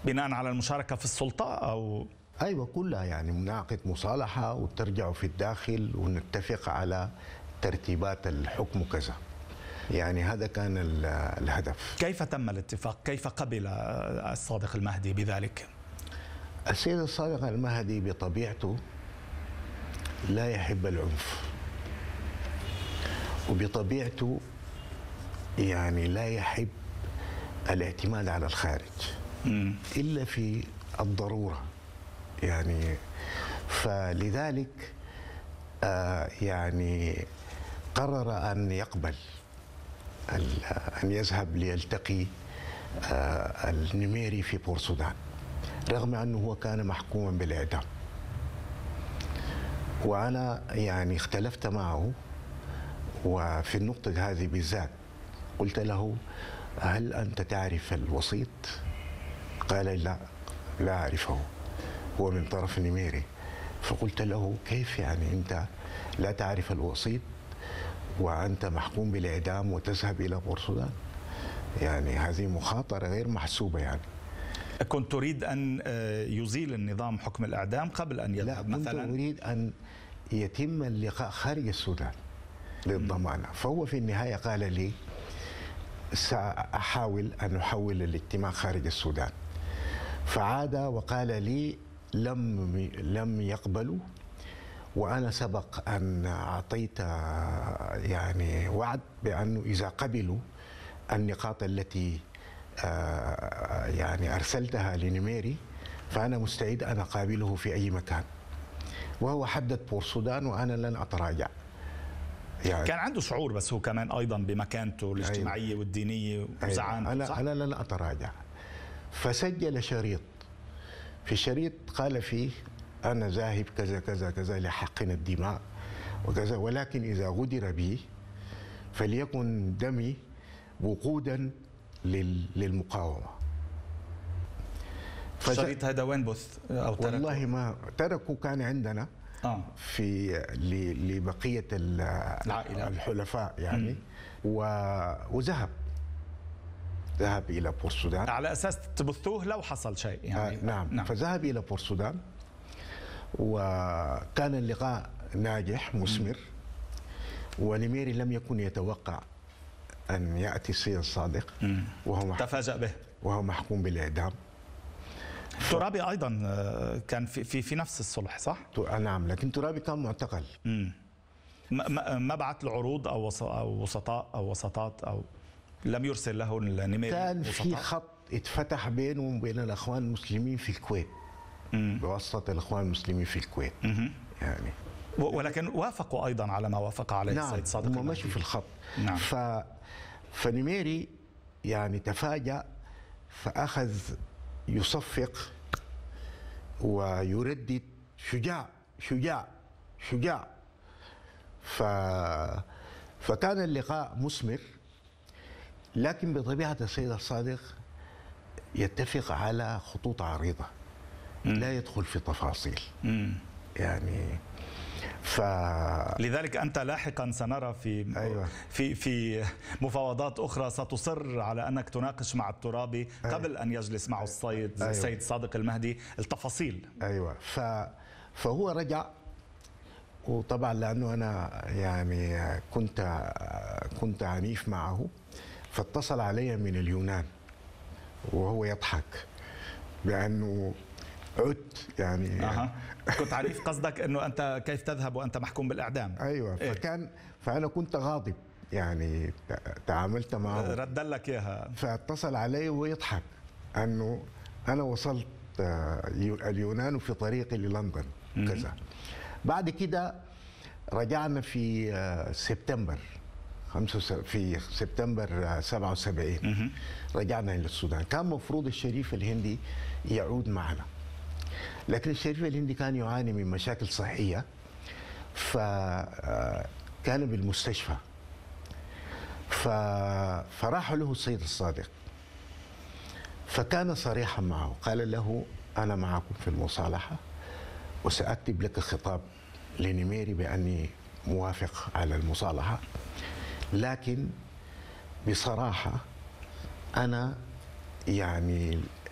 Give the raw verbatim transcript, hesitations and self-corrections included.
بناء على المشاركة في السلطة أو؟ أيوة كلها، يعني مناقض مصالحة وترجعوا في الداخل ونتفق على ترتيبات الحكم وكذا. يعني هذا كان الهدف. كيف تم الاتفاق؟ كيف قبل الصادق المهدي بذلك؟ السيد الصادق المهدي بطبيعته لا يحب العنف، وبطبيعته يعني لا يحب الاعتماد على الخارج م. إلا في الضرورة. يعني فلذلك آه يعني قرر أن يقبل أن يذهب ليلتقي آه النميري في بورسودان، رغم أنه هو كان محكوما بالإعدام. وأنا يعني اختلفت معه، وفي النقطة هذه بالذات قلت له: هل أنت تعرف الوسيط؟ قال: لا لا أعرفه، هو من طرف النميري. فقلت له: كيف يعني أنت لا تعرف الوسيط وأنت محكوم بالإعدام وتذهب إلى بورسودان؟ يعني هذه مخاطرة غير محسوبة. يعني كنت تريد أن يزيل النظام حكم الإعدام قبل أن يذهب لا، مثلا؟ كنت أريد أن يتم اللقاء خارج السودان للضمانة. فهو في النهاية قال لي: سأحاول أن أحول الاجتماع خارج السودان. فعاد وقال لي: لم لم يقبلوا، وأنا سبق أن أعطيت يعني وعد بأنه إذا قبلوا النقاط التي يعني أرسلتها لنميري فأنا مستعد أن أقابله في أي مكان. وهو حدد بورسودان وأنا لن أتراجع. يعني كان عنده شعور بس هو كمان أيضا بمكانته الاجتماعية أيوة. والدينية وزعامته. أنا صح؟ أنا لن أتراجع. فسجل شريط، في الشريط قال فيه: أنا ذاهب كذا كذا كذا لحقن الدماء وكذا، ولكن إذا غدر بي فليكن دمي وقودا للمقاومة. الشريط هذا وين بث أو تركه؟ والله ما تركه، كان عندنا آه. في لبقية العائلة الحلفاء يعني. وذهب ذهب إلى بورسودان على أساس تبثوه لو حصل شيء يعني. آه نعم. نعم فذهب إلى بورسودان، وكان اللقاء ناجح مثمر. ونميري لم يكن يتوقع أن يأتي السيد الصادق وهو تفاجأ به وهو محكوم بالإعدام. ترابي أيضا كان في في في نفس الصلح صح؟ نعم، لكن ترابي كان معتقل. امم ما ما بعت له عروض أو أو وسطاء أو وسطات أو لم يرسل له النميري؟ كان وسطاء؟ في خط اتفتح بينه وبين الأخوان المسلمين في الكويت مم. بواسطة الأخوان المسلمين في الكويت. مم. يعني ولكن وافقوا أيضا على ما وافق عليه نعم السيد صادق. هم مشوا في الخط. نعم. ف فنميري يعني تفاجأ، فأخذ يصفق ويردد: شجاع شجاع شجاع. ف... فكان اللقاء مثمر، لكن بطبيعة السيد الصادق يتفق على خطوط عريضة، مم. لا يدخل في تفاصيل. مم. يعني ف لذلك أنت لاحقا سنرى في أيوة. في في مفاوضات أخرى ستصر على أنك تناقش مع الترابي قبل أيوة. أن يجلس معه السيد أيوة. السيد صادق المهدي التفاصيل. أيوة. ف فهو رجع، وطبعا لأنه أنا يعني كنت كنت عنيف معه، فاتصل علي من اليونان وهو يضحك بأنه عدت يعني. أه. كنت عنيف قصدك أنه أنت كيف تذهب وأنت محكوم بالإعدام؟ أيوة. إيه؟ فكان فأنا كنت غاضب يعني، تعاملت معه رد لك إياها. فاتصل علي وهو يضحك أنه أنا وصلت اليونان وفي طريقي للندن كذا. بعد كده رجعنا في سبتمبر في سبتمبر سبعة وسبعين رجعنا إلى السودان. كان مفروض الشريف الهندي يعود معنا، لكن الشريف الهندي كان يعاني من مشاكل صحية، فكان بالمستشفى. فراح له السيد الصادق، فكان صريحا معه، قال له: أنا معكم في المصالحة، وسأكتب لك خطاب لنميري بأني موافق على المصالحة، لكن بصراحة أنا يعني